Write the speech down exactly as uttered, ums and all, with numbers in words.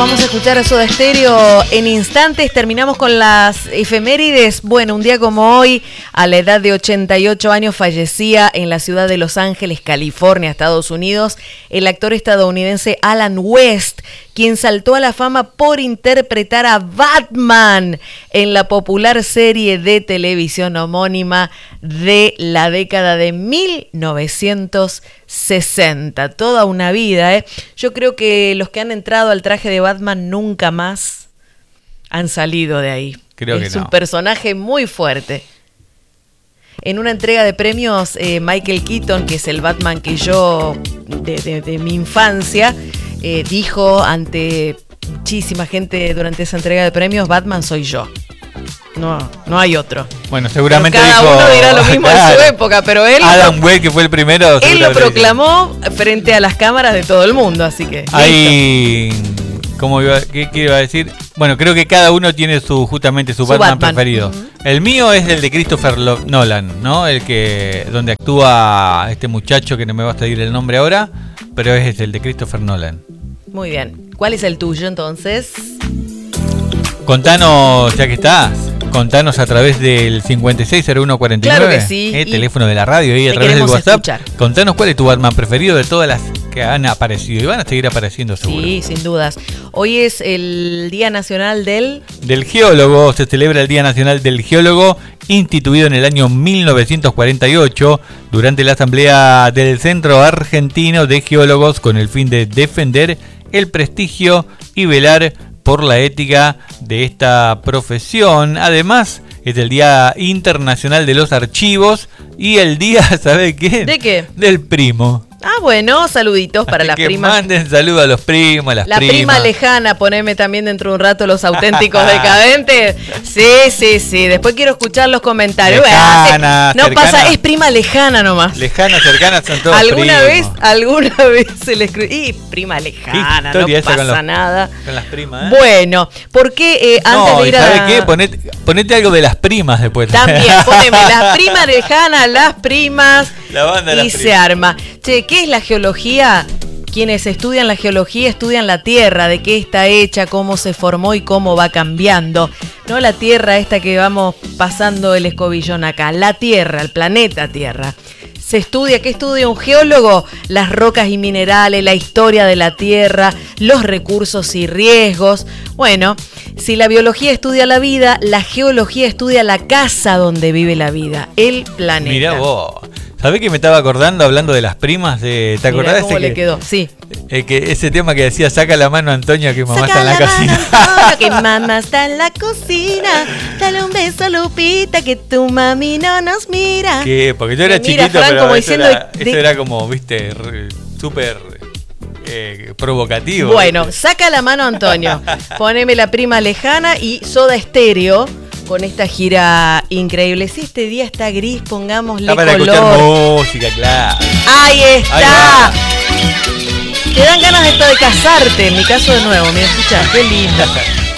Vamos a escuchar a Soda Stereo en instantes. Terminamos con las efemérides. Bueno, un día como hoy, a la edad de ochenta y ocho años, fallecía en la ciudad de Los Ángeles, California, Estados Unidos, el actor estadounidense Alan West, quien saltó a la fama por interpretar a Batman en la popular serie de televisión homónima de la década de mil novecientos sesenta. Toda una vida, ¿eh? Yo creo que los que han entrado al traje de Batman nunca más han salido de ahí. Creo que es no. un personaje muy fuerte. En una entrega de premios, eh, Michael Keaton, que es el Batman que yo, de, de, de mi infancia, eh, dijo ante muchísima gente durante esa entrega de premios: Batman soy yo. No, no hay otro. Bueno, seguramente pero cada dijo, uno dirá lo mismo claro, en su época, pero él Adam West, que fue el primero, él lo proclamó frente a las cámaras de todo el mundo, así que hay, ¿cómo iba, qué, qué iba a decir? Bueno, creo que cada uno tiene su justamente su, su Batman, Batman preferido. Uh-huh. El mío es el de Christopher Nolan, ¿no? El que donde actúa este muchacho que no me va a salir el nombre ahora, pero es el de Christopher Nolan. Muy bien. ¿Cuál es el tuyo entonces? Contanos, ya que estás, contanos a través del cincuenta y seis cero uno cuarenta y nueve, claro que sí, eh, teléfono de la radio y a través del WhatsApp. Escuchar. Contanos cuál es tu Batman preferido de todas las que han aparecido y van a seguir apareciendo seguro. Sí, sin dudas. Hoy es el Día Nacional del... Del Geólogo, se celebra el Día Nacional del Geólogo, instituido en el año mil novecientos cuarenta y ocho durante la Asamblea del Centro Argentino de Geólogos con el fin de defender el prestigio y velar por la ética de esta profesión. Además, es el Día Internacional de los Archivos y el día, ¿sabe qué? ¿De qué? Del primo. Ah, bueno, saluditos para Así las que primas. Manden saludos a los primos, a las la primas. La prima lejana, poneme también dentro de un rato los auténticos decadentes. Sí, sí, sí. Después quiero escuchar los comentarios. Lejana, no cercana. pasa, es prima lejana nomás. Lejana, cercana son todos ¿Alguna primos. vez, alguna vez se le escribió? Y prima lejana, no pasa con los, nada. Con las primas, ¿eh? Bueno, ¿por qué eh, antes no, de ir ¿sabe a... qué? Ponete, ponete algo de las primas después. También, poneme las primas lejanas, las primas. La banda de y las se primas. arma. Che, ¿qué es la geología? Quienes estudian la geología estudian la Tierra, de qué está hecha, cómo se formó y cómo va cambiando. No la Tierra esta que vamos pasando el escobillón acá, la Tierra, el planeta Tierra. Se estudia, ¿qué estudia un geólogo? Las rocas y minerales, la historia de la Tierra, los recursos y riesgos. Bueno, si la biología estudia la vida, la geología estudia la casa donde vive la vida, el planeta. Mirá vos. ¿Sabés que me estaba acordando hablando de las primas? De, ¿Te acordás Mirá cómo ese le que, quedó? Sí. El que, ese tema que decía, saca la mano Antonio que mamá saca está en la, la cocina? Mano, Antonio, que mamá está en la cocina. Dale un beso a Lupita que tu mami no nos mira. ¿Qué? Porque yo era que mira, chiquito, Fran, pero como eso, diciendo era, de... eso era como, viste, súper eh, provocativo. Bueno, ¿viste? saca la mano Antonio. Poneme la prima lejana y Soda Stereo. Con esta gira increíble. Si este día está gris, pongámosle está para color. escuchar música, claro. ¡Ahí está! Ahí Te dan ganas de, de casarte. En mi caso de nuevo, mira, escucha, qué lindo.